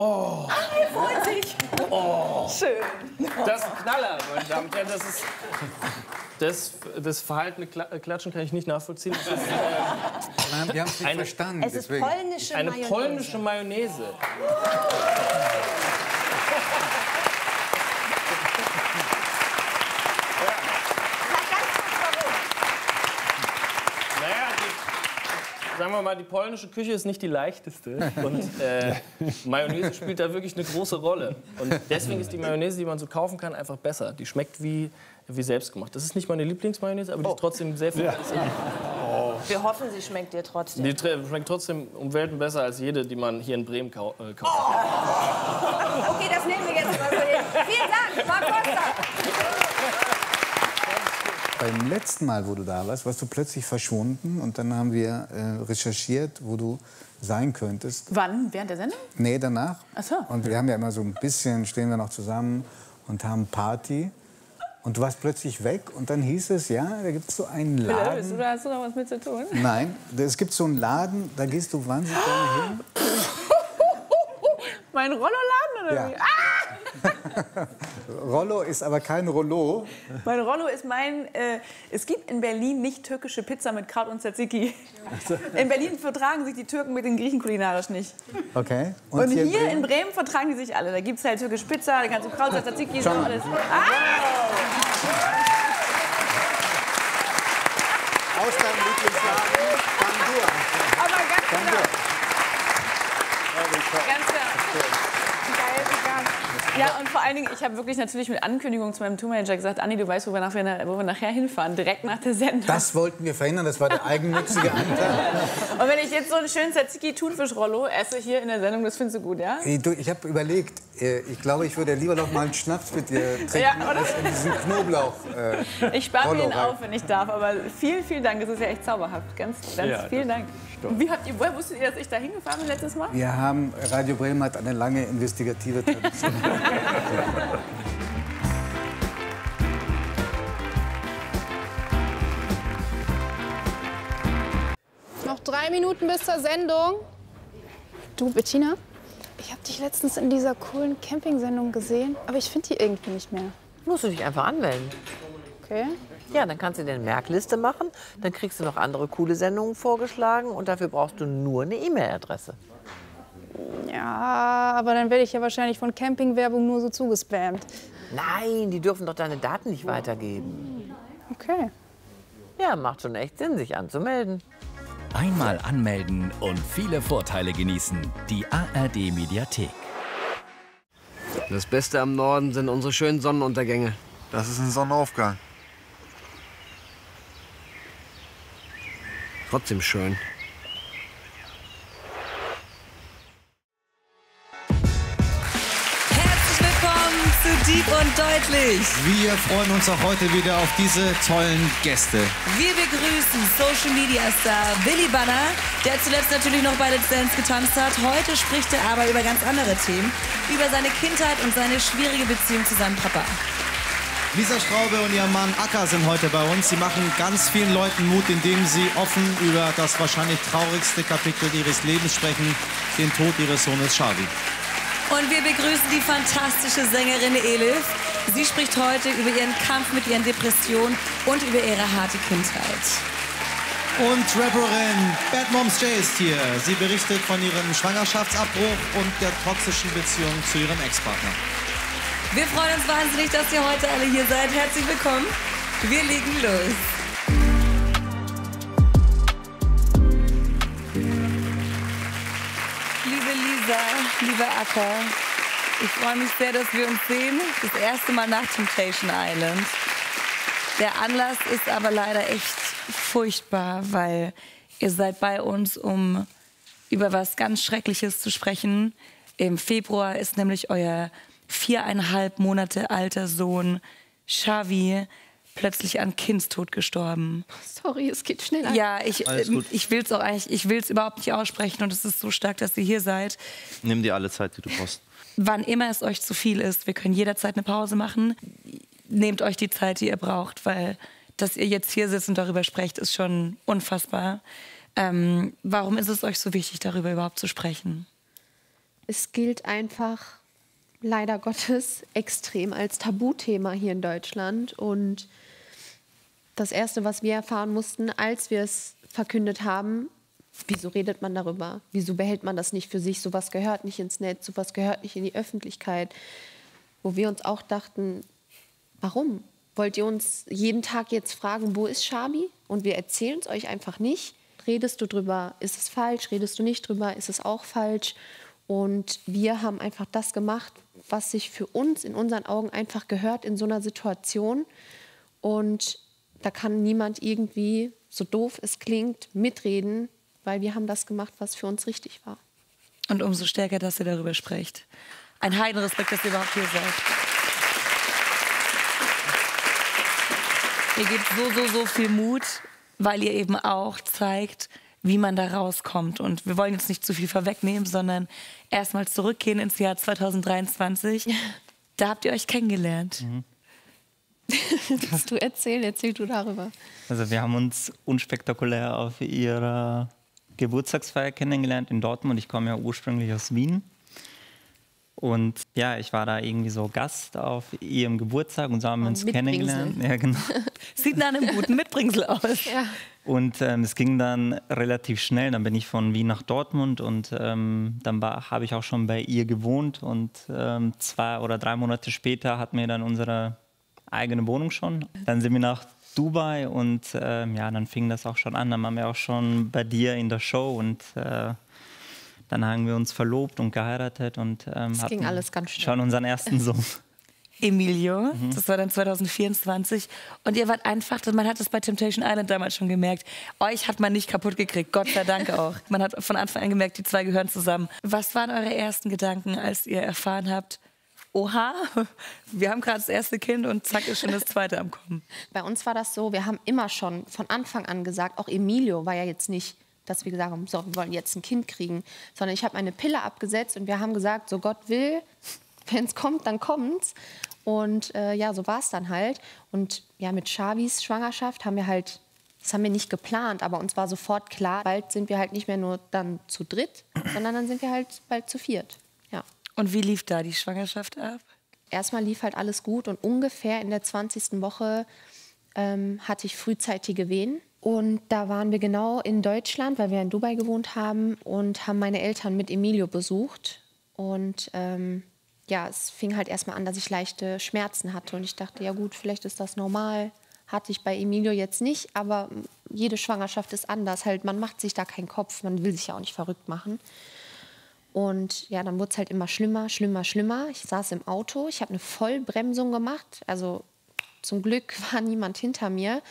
Oh. Ach, er freut sich. Oh. Schön. Das ist ein Knaller, meine Damen und Herren. Das verhaltene Klatschen kann ich nicht nachvollziehen. Das ist, wir haben es nicht verstanden. Es ist polnische eine Mayonnaise. polnische Mayonnaise. Sagen wir mal, die polnische Küche ist nicht die leichteste und Mayonnaise spielt da wirklich eine große Rolle. Und deswegen ist die Mayonnaise, die man so kaufen kann, einfach besser. Die schmeckt wie selbstgemacht. Das ist nicht meine Lieblingsmayonnaise, aber die ist trotzdem sehr viel besser. Wir hoffen, sie schmeckt dir trotzdem. Die schmeckt trotzdem um Welten besser als jede, die man hier in Bremen kauft. Okay, das nehmen wir jetzt mal für den. Vielen Dank, Marc Costa. Beim letzten Mal, wo du da warst, warst du plötzlich verschwunden. Und dann haben wir recherchiert, wo du sein könntest. Wann? Während der Sendung? Nee, danach. Ach so. Und wir haben ja immer so ein bisschen, stehen wir noch zusammen und haben Party. Und du warst plötzlich weg. Und dann hieß es, ja, da gibt es so einen Laden. Oder hast du noch was mit zu tun? Nein, es gibt so einen Laden, da gehst du wahnsinnig gerne hin. Mein Rollo-Laden oder Ja. wie? Rollo ist aber kein Rollo. Mein Rollo ist mein... es gibt in Berlin nicht türkische Pizza mit Kraut und Tzatziki. In Berlin vertragen sich die Türken mit den Griechen kulinarisch nicht. Okay. Und hier in Bremen vertragen die sich alle. Da gibt es halt türkische Pizza, da kannst du Kraut, Tzatziki, so alles. Aus deinem Lieblingsladen, Bandur. Aber ganz klar. Ganz klar. Geil, vegan. Ja, und vor allen Dingen, ich habe wirklich natürlich mit Ankündigung zu meinem Tourmanager gesagt, Anni, du weißt, wo wir nachher hinfahren, direkt nach der Sendung. Das wollten wir verhindern, das war der eigennützige Anteil. Und wenn ich jetzt so einen schönen Tzatziki-Thunfisch-Rollo esse hier in der Sendung, das findest du gut, ja? Ich habe überlegt, ich glaube, ich würde lieber noch mal einen Schnaps mit dir trinken, Ja, oder? als in diesen Knoblauch. Ich spare mir ihn Rollo rein. auf, wenn ich darf, aber vielen, vielen Dank, das ist ja echt zauberhaft. Ganz vielen Dank. Und woher wusstet ihr, dass ich da hingefahren bin letztes Mal? Wir haben, Radio Bremen hat eine lange investigative Tradition. Noch 3 Minuten bis zur Sendung. Du, Bettina, ich habe dich letztens in dieser coolen Camping-Sendung gesehen, aber ich finde die irgendwie nicht mehr. Musst du dich einfach anmelden. Okay. Ja, dann kannst du dir eine Merkliste machen, dann kriegst du noch andere coole Sendungen vorgeschlagen und dafür brauchst du nur eine E-Mail-Adresse. Ja, aber dann werde ich ja wahrscheinlich von Campingwerbung nur so zugespammt. Nein, die dürfen doch deine Daten nicht weitergeben. Okay. Ja, macht schon echt Sinn, sich anzumelden. Einmal anmelden und viele Vorteile genießen. Die ARD-Mediathek. Das Beste am Norden sind unsere schönen Sonnenuntergänge. Das ist ein Sonnenaufgang. Trotzdem schön. Herzlich willkommen zu Dieb und Deutlich. Wir freuen uns auch heute wieder auf diese tollen Gäste. Wir begrüßen Social Media Star Willy Banner, der zuletzt natürlich noch bei Let's Dance getanzt hat. Heute spricht er aber über ganz andere Themen, über seine Kindheit und seine schwierige Beziehung zu seinem Papa. Lisa Straube und ihr Mann Acker sind heute bei uns. Sie machen ganz vielen Leuten Mut, indem sie offen über das wahrscheinlich traurigste Kapitel ihres Lebens sprechen, den Tod ihres Sohnes Xavi. Und wir begrüßen die fantastische Sängerin Elif. Sie spricht heute über ihren Kampf mit ihren Depressionen und über ihre harte Kindheit. Und Rapperin Bad Moms J ist hier. Sie berichtet von ihrem Schwangerschaftsabbruch und der toxischen Beziehung zu ihrem Ex-Partner. Wir freuen uns wahnsinnig, dass ihr heute alle hier seid. Herzlich willkommen. Wir legen los. Liebe Lisa, lieber Acker, ich freue mich sehr, dass wir uns sehen. Das erste Mal nach Temptation Island. Der Anlass ist aber leider echt furchtbar, weil ihr seid bei uns, um über was ganz Schreckliches zu sprechen. Im Februar ist nämlich euer 4,5 Monate alter Sohn Xavi plötzlich an Kindstod gestorben. Sorry, es geht schneller. Ja, ich will es auch eigentlich, ich will es überhaupt nicht aussprechen und es ist so stark, dass ihr hier seid. Nimm dir alle Zeit, die du brauchst. Wann immer es euch zu viel ist, wir können jederzeit eine Pause machen. Nehmt euch die Zeit, die ihr braucht, weil dass ihr jetzt hier sitzt und darüber sprecht, ist schon unfassbar. Warum ist es euch so wichtig, darüber überhaupt zu sprechen? es gilt einfach leider Gottes extrem als Tabuthema hier in Deutschland. Und das Erste, was wir erfahren mussten, als wir es verkündet haben, wieso redet man darüber? Wieso behält man das nicht für sich? Sowas gehört nicht ins Netz, sowas gehört nicht in die Öffentlichkeit. Wo wir uns auch dachten, warum? Wollt ihr uns jeden Tag jetzt fragen, wo ist Shabi? Und wir erzählen es euch einfach nicht. Redest du drüber, ist es falsch? Redest du nicht drüber, ist es auch falsch? Und wir haben einfach das gemacht, was sich für uns in unseren Augen einfach gehört in so einer Situation. Und da kann niemand irgendwie, so doof es klingt, mitreden, weil wir haben das gemacht, was für uns richtig war. Und umso stärker, dass ihr darüber sprecht. Ein Heidenrespekt, dass ihr überhaupt hier seid. Ihr gebt so viel Mut, weil ihr eben auch zeigt, wie man da rauskommt. Und wir wollen jetzt nicht zu viel vorwegnehmen, sondern erstmal zurückgehen ins Jahr 2023. Da habt ihr euch kennengelernt. Kannst du erzählen? Erzähl du darüber. Also wir haben uns unspektakulär auf ihrer Geburtstagsfeier kennengelernt in Dortmund. Ich komme ja ursprünglich aus Wien. Und ja, ich war da irgendwie so Gast auf ihrem Geburtstag und so haben wir uns kennengelernt. Ja, genau. Sieht nach einem guten Mitbringsel aus. Ja. Und es ging dann relativ schnell. Dann bin ich von Wien nach Dortmund und dann habe ich auch schon bei ihr gewohnt. Und 2 oder 3 Monate später hatten wir dann unsere eigene Wohnung schon. Dann sind wir nach Dubai und ja, dann fing das auch schon an. Dann waren wir auch schon bei dir in der Show und dann haben wir uns verlobt und geheiratet und ging alles ganz schnell. Schon unseren ersten Sohn. Emilio, das war dann 2024. Und ihr wart einfach, man hat es bei Temptation Island damals schon gemerkt, euch hat man nicht kaputt gekriegt, Gott sei Dank auch. Man hat von Anfang an gemerkt, die 2 gehören zusammen. Was waren eure ersten Gedanken, als ihr erfahren habt, oha, wir haben gerade das erste Kind und zack ist schon das zweite am Kommen? Bei uns war das so, wir haben immer schon von Anfang an gesagt, auch Emilio war ja jetzt nicht, dass wir gesagt haben, so, wir wollen jetzt ein Kind kriegen, sondern ich habe eine Pille abgesetzt und wir haben gesagt, so Gott will, wenn es kommt, dann kommt's. Und ja, so war es dann halt. Und ja, mit Shabis Schwangerschaft haben wir halt, das haben wir nicht geplant, aber uns war sofort klar, bald sind wir halt nicht mehr nur dann zu dritt, sondern dann sind wir halt bald zu 4. Ja. Und wie lief da die Schwangerschaft ab? Erstmal lief halt alles gut und ungefähr in der 20. Woche hatte ich frühzeitige Wehen. Und da waren wir genau in Deutschland, weil wir in Dubai gewohnt haben und haben meine Eltern mit Emilio besucht. Und ja, es fing halt erstmal an, dass ich leichte Schmerzen hatte. Und ich dachte, ja gut, vielleicht ist das normal. Hatte ich bei Emilio jetzt nicht, aber jede Schwangerschaft ist anders. Halt, man macht sich da keinen Kopf, man will sich ja auch nicht verrückt machen. Und ja, dann wurde es halt immer schlimmer, schlimmer, schlimmer. Ich saß im Auto, ich habe eine Vollbremsung gemacht. Also zum Glück war niemand hinter mir.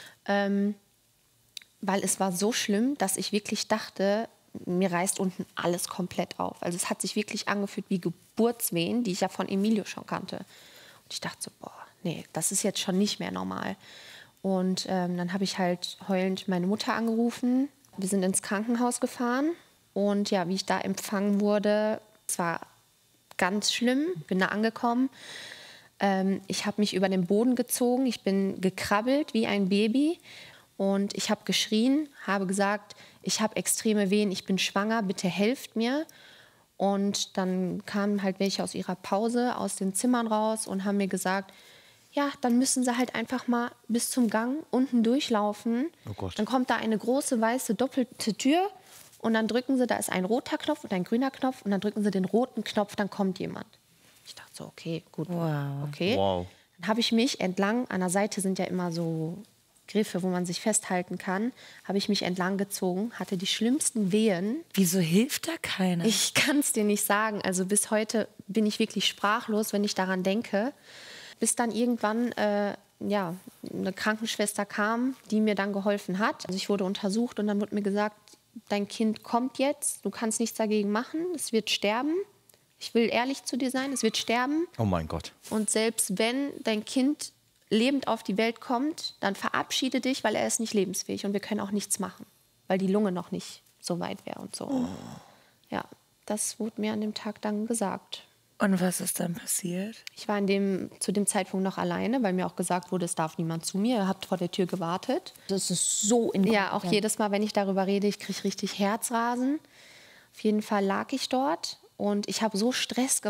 Weil es war so schlimm, dass ich wirklich dachte, mir reißt unten alles komplett auf. Also es hat sich wirklich angefühlt wie Geburtswehen, die ich ja von Emilio schon kannte. Und ich dachte so, boah, nee, das ist jetzt schon nicht mehr normal. Und dann habe ich halt heulend meine Mutter angerufen. Wir sind ins Krankenhaus gefahren. Und ja, wie ich da empfangen wurde, es war ganz schlimm. Bin da angekommen. Ich habe mich über den Boden gezogen. Ich bin gekrabbelt wie ein Baby. Und ich habe geschrien, habe gesagt, ich habe extreme Wehen, ich bin schwanger, bitte helft mir. Und dann kamen halt welche aus ihrer Pause, aus den Zimmern raus und haben mir gesagt, ja, dann müssen sie halt einfach mal bis zum Gang unten durchlaufen. Oh Gott. Dann kommt da eine große weiße doppelte Tür und dann drücken sie, da ist ein roter Knopf und ein grüner Knopf und dann drücken sie den roten Knopf, dann kommt jemand. Ich dachte so, okay, gut, okay. Wow. Dann habe ich mich entlang, an der Seite sind ja immer so Griffe, wo man sich festhalten kann, habe ich mich entlang gezogen, hatte die schlimmsten Wehen. Wieso hilft da keiner? Ich kann es dir nicht sagen. Also bis heute bin ich wirklich sprachlos, wenn ich daran denke. Bis dann irgendwann ja, eine Krankenschwester kam, die mir dann geholfen hat. Also ich wurde untersucht und dann wurde mir gesagt, dein Kind kommt jetzt, du kannst nichts dagegen machen, es wird sterben. Ich will ehrlich zu dir sein, es wird sterben. Oh mein Gott. Und selbst wenn dein Kind lebend auf die Welt kommt, dann verabschiede dich, weil er ist nicht lebensfähig und wir können auch nichts machen, weil die Lunge noch nicht so weit wäre und so. Oh. Ja, das wurde mir an dem Tag dann gesagt. Und was ist dann passiert? Ich war zu dem Zeitpunkt noch alleine, weil mir auch gesagt wurde, es darf niemand zu mir. Er hat vor der Tür gewartet. Das ist so in Ja, auch jedes Mal, wenn ich darüber rede, ich kriege richtig Herzrasen. Auf jeden Fall lag ich dort Und ich habe so Stress